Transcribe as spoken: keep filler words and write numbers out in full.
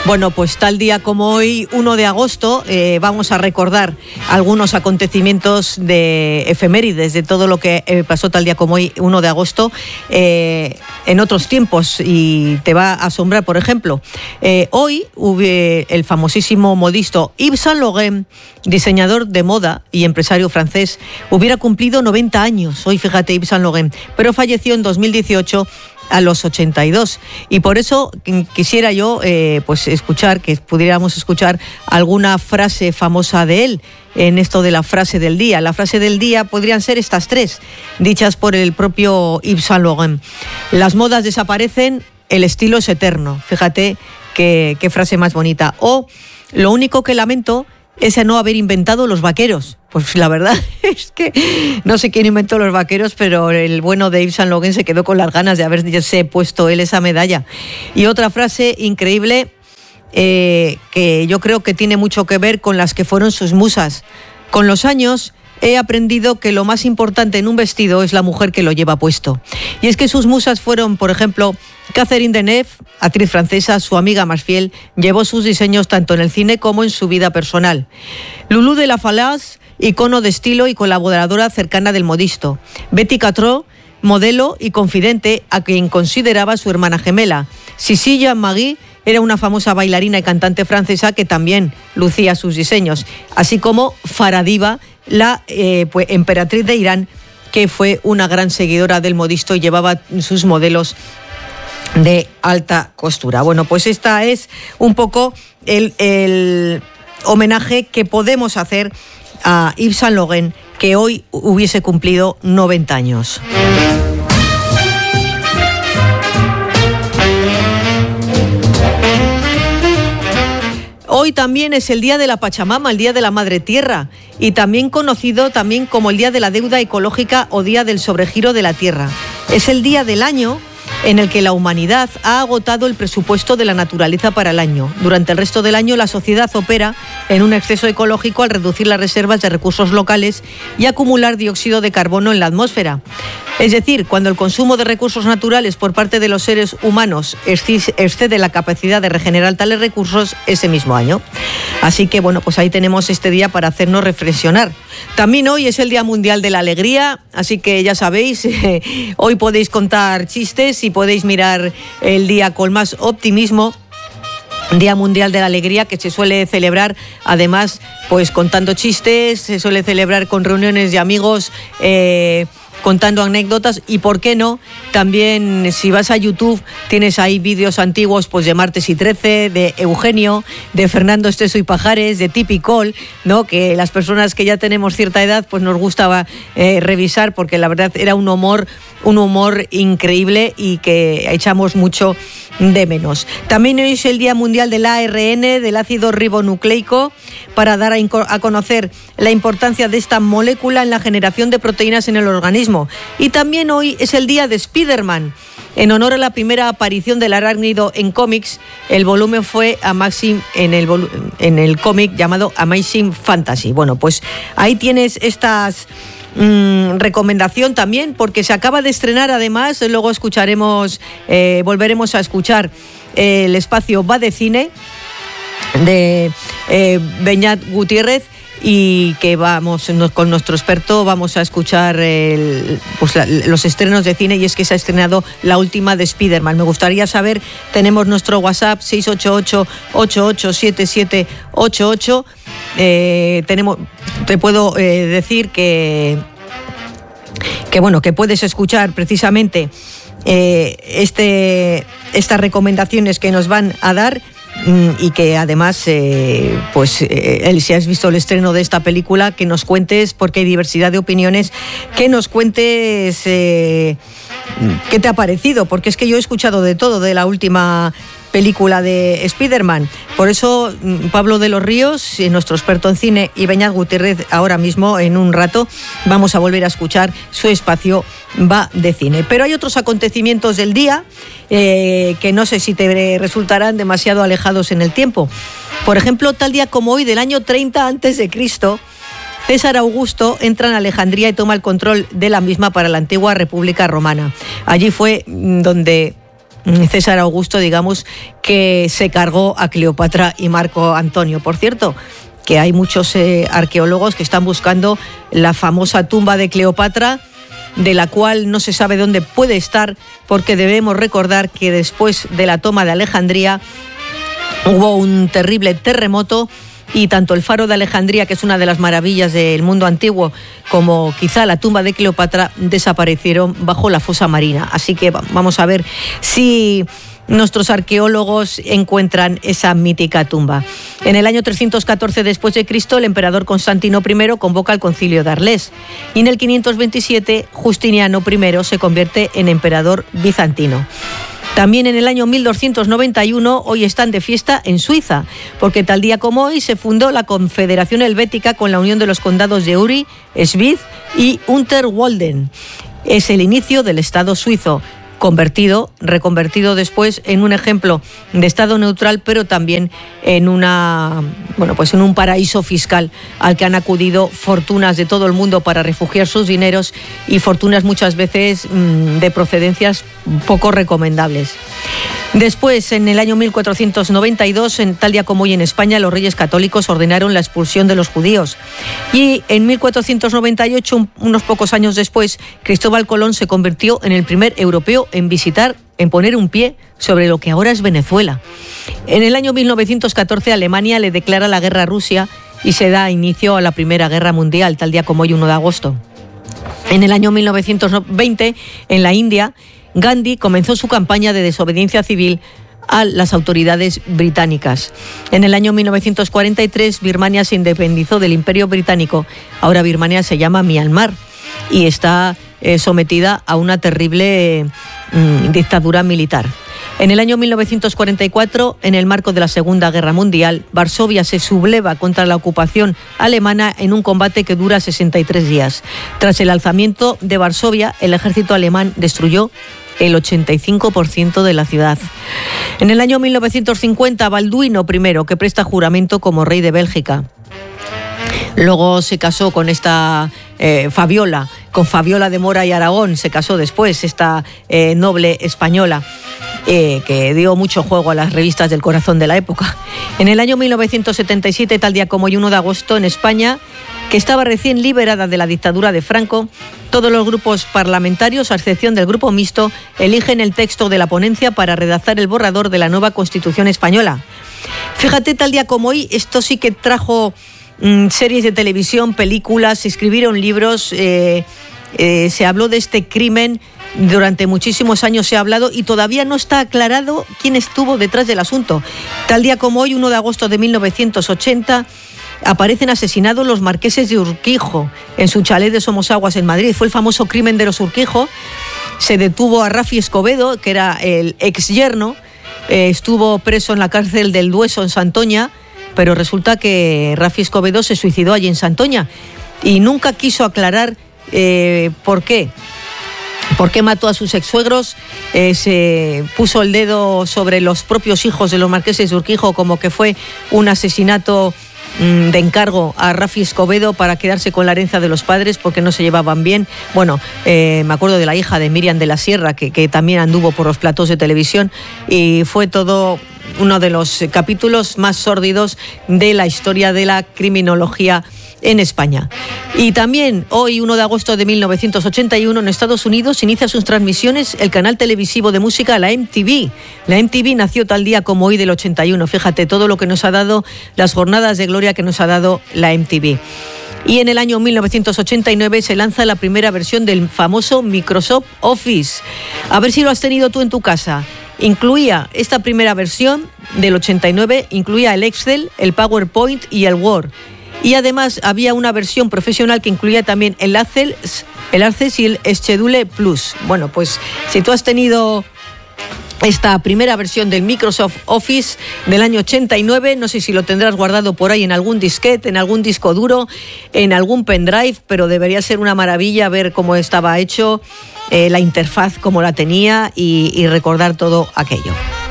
Bueno, pues tal día como hoy, uno de agosto, eh, vamos a recordar algunos acontecimientos de efemérides, de todo lo que eh, pasó tal día como hoy, uno de agosto, eh, en otros tiempos, y te va a asombrar. Por ejemplo, eh, hoy hubo el famosísimo modisto Yves Saint Laurent, diseñador de moda y empresario francés, hubiera cumplido noventa años, hoy fíjate, Yves Saint Laurent, pero falleció en dos mil dieciocho a los ochenta y dos, y por eso quisiera yo eh, pues escuchar, que pudiéramos escuchar alguna frase famosa de él en esto de la frase del día. La frase del día podrían ser estas tres, dichas por el propio Yves Saint Laurent. Las modas desaparecen, el estilo es eterno. Fíjate qué, qué frase más bonita. O lo único que lamento es no haber inventado los vaqueros. Pues la verdad es que no sé quién inventó los vaqueros, pero el bueno de Yves Saint Laurent se quedó con las ganas de haberse puesto él esa medalla. Y otra frase increíble, eh, que yo creo que tiene mucho que ver con las que fueron sus musas. Con los años he aprendido que lo más importante en un vestido es la mujer que lo lleva puesto. Y es que sus musas fueron, por ejemplo, Catherine Deneuve, actriz francesa, su amiga más fiel, llevó sus diseños tanto en el cine como en su vida personal. Loulou de la Falaise, icono de estilo y colaboradora cercana del modisto. Betty Catrot, modelo y confidente a quien consideraba su hermana gemela. Sissi Jean-Marie era una famosa bailarina y cantante francesa que también lucía sus diseños, así como Farah Diba, la eh, pues, emperatriz de Irán, que fue una gran seguidora del modisto y llevaba sus modelos de alta costura. Bueno, pues esta es un poco el, el homenaje que podemos hacer a Yves Saint Laurent, que hoy hubiese cumplido noventa años. Hoy también es el Día de la Pachamama, el Día de la Madre Tierra, y también conocido también como el Día de la Deuda Ecológica o Día del Sobregiro de la Tierra. Es el día del año en el que la humanidad ha agotado el presupuesto de la naturaleza para el año. Durante el resto del año, la sociedad opera en un exceso ecológico al reducir las reservas de recursos locales y acumular dióxido de carbono en la atmósfera. Es decir, cuando el consumo de recursos naturales por parte de los seres humanos excede la capacidad de regenerar tales recursos ese mismo año. Así que, bueno, pues ahí tenemos este día para hacernos reflexionar. También hoy es el Día Mundial de la Alegría, así que ya sabéis, eh, hoy podéis contar chistes y podéis mirar el día con más optimismo. Día Mundial de la Alegría, que se suele celebrar además pues contando chistes, se suele celebrar con reuniones de amigos, eh, contando anécdotas, y por qué no, también si vas a YouTube tienes ahí vídeos antiguos pues de Martes y Trece, de Eugenio, de Fernando Esteso y Pajares, de Tipicol, ¿no? Que las personas que ya tenemos cierta edad pues nos gustaba eh, revisar, porque la verdad era un humor, un humor increíble y que echamos mucho de menos. También hoy es el Día Mundial del A R N, del ácido ribonucleico, para dar a, a conocer la importancia de esta molécula en la generación de proteínas en el organismo. Y también hoy es el Día de Spider-Man. En honor a la primera aparición del arácnido en cómics, el volumen fue a Maxim en el, en el cómic llamado Amazing Fantasy. Bueno, pues ahí tienes estas Mm, recomendación también, porque se acaba de estrenar, además, luego escucharemos, eh, volveremos a escuchar eh, el espacio Va de Cine de eh, Beñat Gutiérrez, y que vamos con nuestro experto vamos a escuchar el, pues la, los estrenos de cine, y es que se ha estrenado la última de Spider-Man. Me gustaría saber, tenemos nuestro WhatsApp seis ocho ocho, ocho ocho siete siete ocho ocho. Eh, tenemos, te puedo eh, decir que, que bueno, que puedes escuchar precisamente eh, este, estas recomendaciones que nos van a dar. Y que además, eh, pues, eh, si has visto el estreno de esta película, que nos cuentes, porque hay diversidad de opiniones, que nos cuentes eh, qué te ha parecido, porque es que yo he escuchado de todo de la última película de Spider-Man. Por eso, Pablo de los Ríos, nuestro experto en cine, y Beñat Gutiérrez, ahora mismo, en un rato, vamos a volver a escuchar su espacio Va de Cine. Pero hay otros acontecimientos del día eh, que no sé si te resultarán demasiado alejados en el tiempo. Por ejemplo, tal día como hoy, del año treinta antes de Cristo, César Augusto entra en Alejandría y toma el control de la misma para la antigua República Romana. Allí fue donde César Augusto, digamos, que se cargó a Cleopatra y Marco Antonio. Por cierto, que hay muchos eh, arqueólogos que están buscando la famosa tumba de Cleopatra, de la cual no se sabe dónde puede estar, porque debemos recordar que después de la toma de Alejandría hubo un terrible terremoto y tanto el Faro de Alejandría, que es una de las maravillas del mundo antiguo, como quizá la tumba de Cleopatra, desaparecieron bajo la fosa marina. Así que vamos a ver si nuestros arqueólogos encuentran esa mítica tumba. En el año trescientos catorce después de Cristo, el emperador Constantino primero convoca el Concilio de Arles y en el quinientos veintisiete Justiniano primero se convierte en emperador bizantino. También en el año mil doscientos noventa y uno, hoy están de fiesta en Suiza, porque tal día como hoy se fundó la Confederación Helvética con la unión de los condados de Uri, Schwyz y Unterwalden. Es el inicio del Estado suizo, convertido, reconvertido después en un ejemplo de Estado neutral, pero también en una, bueno, pues en un paraíso fiscal al que han acudido fortunas de todo el mundo para refugiar sus dineros y fortunas muchas veces mmm, de procedencias poco recomendables. Después, en el año mil cuatrocientos noventa y dos, en tal día como hoy en España, los reyes católicos ordenaron la expulsión de los judíos. Y en mil cuatrocientos noventa y ocho, unos pocos años después, Cristóbal Colón se convirtió en el primer europeo en visitar, en poner un pie sobre lo que ahora es Venezuela. En el año mil novecientos catorce, Alemania le declara la guerra a Rusia y se da inicio a la Primera Guerra Mundial, tal día como hoy, uno de agosto. En el año mil novecientos veinte, en la India, Gandhi comenzó su campaña de desobediencia civil a las autoridades británicas. En el año mil novecientos cuarenta y tres, Birmania se independizó del Imperio Británico. Ahora Birmania se llama Myanmar y está eh, sometida a una terrible eh, dictadura militar. En el año mil novecientos cuarenta y cuatro, en el marco de la Segunda Guerra Mundial, Varsovia se subleva contra la ocupación alemana en un combate que dura sesenta y tres días. Tras el alzamiento de Varsovia, el ejército alemán destruyó el ochenta y cinco por ciento de la ciudad. En el año mil novecientos cincuenta, Balduino primero, que presta juramento como rey de Bélgica. Luego se casó con esta eh, Fabiola, con Fabiola de Mora y Aragón, se casó después esta eh, noble española, eh, que dio mucho juego a las revistas del corazón de la época. En el año mil novecientos setenta y siete, tal día como hoy, uno de agosto, en España, que estaba recién liberada de la dictadura de Franco, todos los grupos parlamentarios, a excepción del grupo mixto, eligen el texto de la ponencia para redactar el borrador de la nueva Constitución española. Fíjate, tal día como hoy, esto sí que trajo mmm, series de televisión, películas, se escribieron libros, eh, eh, se habló de este crimen, durante muchísimos años se ha hablado y todavía no está aclarado quién estuvo detrás del asunto. Tal día como hoy, uno de agosto de mil novecientos ochenta, aparecen asesinados los marqueses de Urquijo en su chalet de Somosaguas en Madrid. Fue el famoso crimen de los Urquijo. Se detuvo a Rafi Escobedo, que era el ex yerno, eh, estuvo preso en la cárcel del Dueso en Santoña, pero resulta que Rafi Escobedo se suicidó allí en Santoña y nunca quiso aclarar eh, por qué. ¿Por qué mató a sus ex-suegros? Eh, se puso el dedo sobre los propios hijos de los marqueses de Urquijo como que fue un asesinato de encargo a Rafi Escobedo para quedarse con la herencia de los padres porque no se llevaban bien. Bueno, eh, me acuerdo de la hija de Miriam de la Sierra que, que también anduvo por los platos de televisión y fue todo uno de los capítulos más sórdidos de la historia de la criminología en España. Y también hoy, uno de agosto de mil novecientos ochenta y uno, en Estados Unidos inicia sus transmisiones el canal televisivo de música, la M T V. La M T V nació tal día como hoy del ochenta y uno. Fíjate todo lo que nos ha dado, las jornadas de gloria que nos ha dado la M T V. Y en el año mil novecientos ochenta y nueve se lanza la primera versión del famoso Microsoft Office. A ver si lo has tenido tú en tu casa. Incluía esta primera versión del ochenta y nueve, incluía el Excel, el PowerPoint y el Word. Y además había una versión profesional que incluía también el Access, el Access y el Schedule Plus. Bueno, pues si tú has tenido esta primera versión del Microsoft Office del año ochenta y nueve, no sé si lo tendrás guardado por ahí en algún disquete, en algún disco duro, en algún pendrive, pero debería ser una maravilla ver cómo estaba hecho, eh, la interfaz, cómo la tenía y, y recordar todo aquello.